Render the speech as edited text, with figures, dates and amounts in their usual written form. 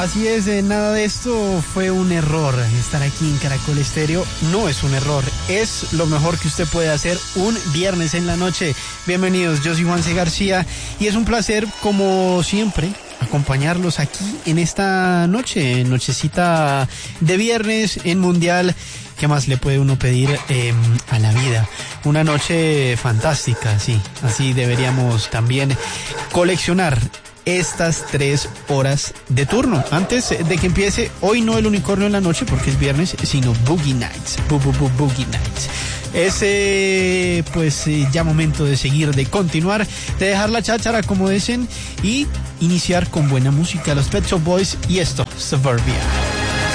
Así es, nada de esto fue un error. Estar aquí en Caracol Estéreo no es un error, es lo mejor que usted puede hacer un viernes en la noche. Bienvenidos, yo soy Juan C. García y es un placer, como siempre, acompañarlos aquí en esta nochecita de viernes en Mundial. ¿Qué más le puede uno pedir a la vida? Una noche fantástica, sí, así deberíamos también coleccionar estas 3 horas de turno. Antes de que empiece, hoy no el unicornio en la noche porque es viernes, sino Boogie Nights. Boogie Nights. Es pues ya momento de seguir, de continuar, de dejar la cháchara como dicen y iniciar con buena música. Los Pet Shop Boys y esto, Suburbia.